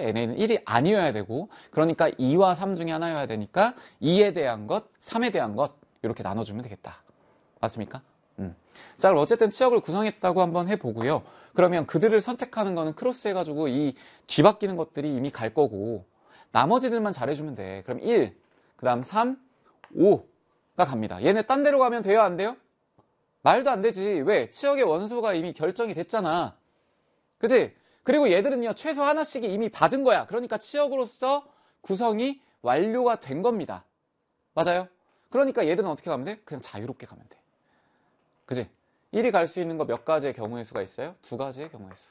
NA는 1이 아니어야 되고, 그러니까 2와 3 중에 하나여야 되니까 2에 대한 것, 3에 대한 것 이렇게 나눠주면 되겠다. 맞습니까? 자, 그럼 어쨌든 치역을 구성했다고 한번 해보고요. 그러면 그들을 선택하는 거는 크로스 해가지고 이 뒤바뀌는 것들이 이미 갈 거고, 나머지들만 잘해주면 돼. 그럼 1, 그 다음 3, 5가 갑니다. 얘네 딴 데로 가면 돼요, 안 돼요? 말도 안 되지. 왜? 치역의 원소가 이미 결정이 됐잖아. 그치? 그리고 얘들은요, 최소 하나씩이 이미 받은 거야. 그러니까 치역으로서 구성이 완료가 된 겁니다. 맞아요? 그러니까 얘들은 어떻게 가면 돼? 그냥 자유롭게 가면 돼. 그치? 1이 갈 수 있는 거 몇 가지의 경우의 수가 있어요? 2가지의 경우의 수.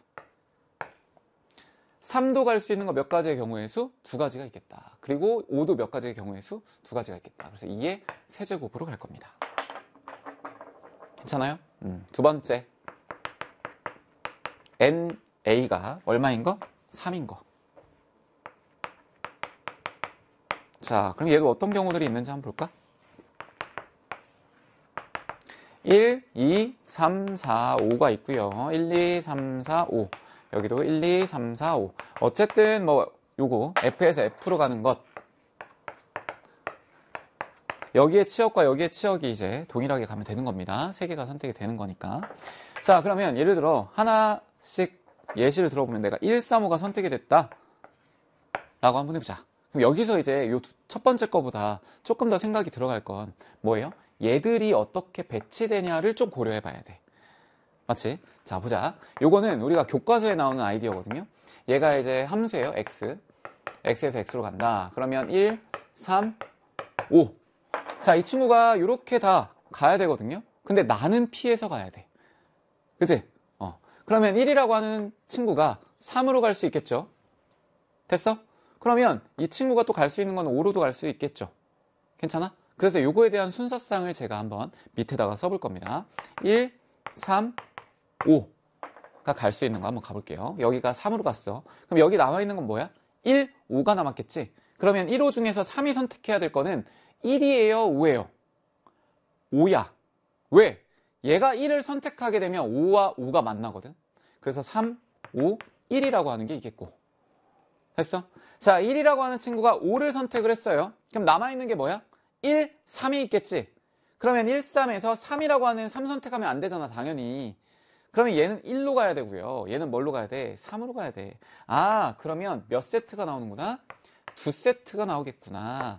3도 갈 수 있는 거 몇 가지의 경우의 수? 2가지가 있겠다. 그리고 5도 몇 가지의 경우의 수? 2가지가 있겠다. 그래서 2의 세제곱으로 갈 겁니다. 괜찮아요? 두 번째. NA가 얼마인 거? 3인 거. 자, 그럼 얘도 어떤 경우들이 있는지 한번 볼까? 1, 2, 3, 4, 5가 있고요. 1, 2, 3, 4, 5. 여기도 1, 2, 3, 4, 5. 어쨌든 뭐 요거 F에서 F로 가는 것. 여기에 치역과 여기에 치역이 이제 동일하게 가면 되는 겁니다. 세 개가 선택이 되는 거니까. 자, 그러면 예를 들어 하나씩 예시를 들어보면 내가 1, 3, 5가 선택이 됐다 라고 한번 해보자. 그럼 여기서 이제 요 첫 번째 거보다 조금 더 생각이 들어갈 건 뭐예요? 얘들이 어떻게 배치되냐를 좀 고려해 봐야 돼. 맞지? 자, 보자. 요거는 우리가 교과서에 나오는 아이디어거든요. 얘가 이제 함수예요. x. x에서 x로 간다. 그러면 1, 3, 5. 자, 이 친구가 이렇게 다 가야 되거든요. 근데 나는 피해서 가야 돼. 그치? 그러면 1이라고 하는 친구가 3으로 갈 수 있겠죠? 됐어? 그러면 이 친구가 또 갈 수 있는 건 5로도 갈 수 있겠죠? 괜찮아? 그래서 요거에 대한 순서상을 제가 한번 밑에다가 써볼 겁니다. 1, 3, 5가 갈 수 있는 거 한번 가볼게요. 여기가 3으로 갔어. 그럼 여기 남아있는 건 뭐야? 1, 5가 남았겠지? 그러면 1, 5 중에서 3이 선택해야 될 거는 1이에요? 5예요? 5야. 왜? 얘가 1을 선택하게 되면 5와 5가 만나거든. 그래서 3, 5, 1이라고 하는 게 있겠고. 됐어? 자, 1이라고 하는 친구가 5를 선택을 했어요. 그럼 남아있는 게 뭐야? 1, 3이 있겠지. 그러면 1, 3에서 3이라고 하는 3 선택하면 안 되잖아, 당연히. 그러면 얘는 1로 가야 되고요. 얘는 뭘로 가야 돼? 3으로 가야 돼. 아, 그러면 몇 세트가 나오는구나? 2세트가 나오겠구나.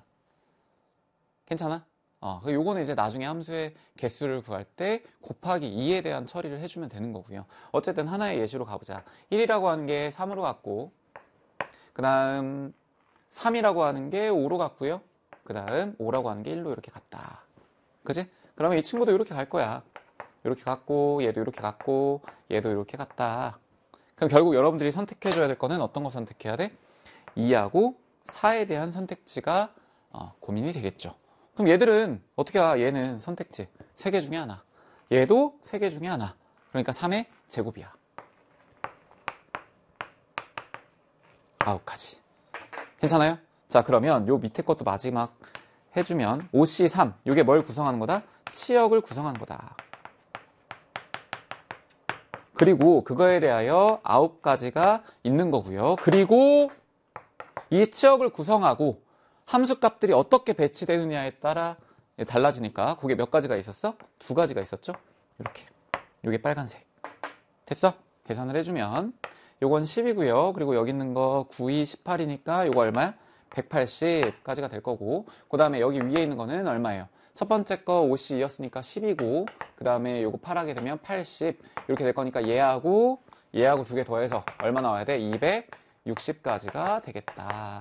괜찮아? 요거는 이제 나중에 함수의 개수를 구할 때 곱하기 2에 대한 처리를 해주면 되는 거고요. 어쨌든 하나의 예시로 가보자. 1이라고 하는 게 3으로 갔고, 그 다음 3이라고 하는 게 5로 갔고요. 그 다음 5라고 하는 게 1로 이렇게 갔다. 그지? 그러면 이 친구도 이렇게 갈 거야. 이렇게 갔고, 얘도 이렇게 갔고, 얘도 이렇게 갔다. 그럼 결국 여러분들이 선택해줘야 될 거는 어떤 거 선택해야 돼? 2하고 4에 대한 선택지가 고민이 되겠죠. 그럼 얘들은 어떻게 가? 얘는 선택지 3개 중에 하나. 얘도 3개 중에 하나. 그러니까 3의 제곱이야. 9가지. 괜찮아요? 자, 그러면 요 밑에 것도 마지막 해주면 5C3. 요게 뭘 구성하는 거다? 치역을 구성하는 거다. 그리고 그거에 대하여 9가지가 있는 거고요. 그리고 이 치역을 구성하고 함수값들이 어떻게 배치되느냐에 따라 달라지니까 그게 몇 가지가 있었어? 2가지가 있었죠? 이렇게. 요게 빨간색. 됐어? 계산을 해주면 요건 10이고요. 그리고 여기 있는 거 9, 2, 18이니까 요거 얼마야? 180까지가 될 거고, 그 다음에 여기 위에 있는 거는 얼마예요? 첫 번째 거 5C였으니까 10이고, 그 다음에 요거 8하게 되면 80 이렇게 될 거니까 얘하고 2개 더해서 얼마 나와야 돼? 260까지가 되겠다.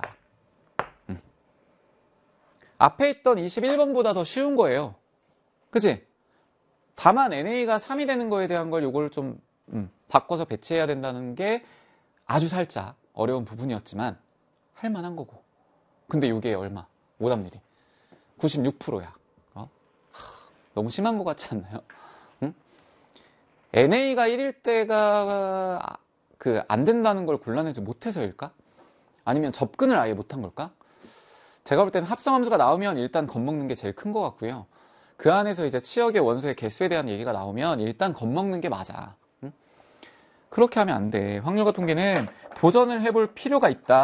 앞에 있던 21번보다 더 쉬운 거예요. 그치? 다만 NA가 3이 되는 거에 대한 걸 요걸 좀 바꿔서 배치해야 된다는 게 아주 살짝 어려운 부분이었지만 할 만한 거고. 근데 이게 얼마? 오답률이 96%야. 너무 심한 것 같지 않나요? 응? NA가 1일 때가 안 된다는 걸 골라내지 못해서일까? 아니면 접근을 아예 못한 걸까? 제가 볼 때는 합성함수가 나오면 일단 겁먹는 게 제일 큰 것 같고요. 그 안에서 이제 치역의 원소의 개수에 대한 얘기가 나오면 일단 겁먹는 게 맞아. 응? 그렇게 하면 안 돼. 확률과 통계는 도전을 해볼 필요가 있다.